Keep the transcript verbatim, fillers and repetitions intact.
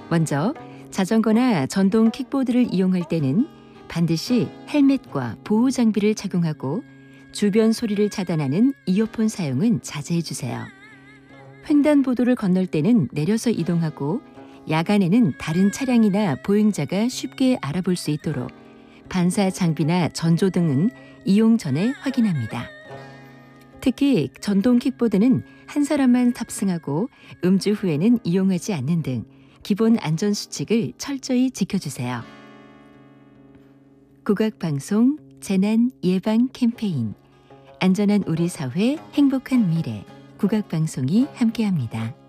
먼저 자전거나 전동 킥보드를 이용할 때는 반드시 헬멧과 보호 장비를 착용하고 주변 소리를 차단하는 이어폰 사용은 자제해 주세요. 횡단보도를 건널 때는 내려서 이동하고 야간에는 다른 차량이나 보행자가 쉽게 알아볼 수 있도록 반사 장비나 전조등은 이용 전에 확인합니다. 특히 전동 킥보드는 한 사람만 탑승하고 음주 후에는 이용하지 않는 등 기본 안전수칙을 철저히 지켜주세요. 국악방송 재난 예방 캠페인 안전한 우리 사회 행복한 미래 국악방송이 함께합니다.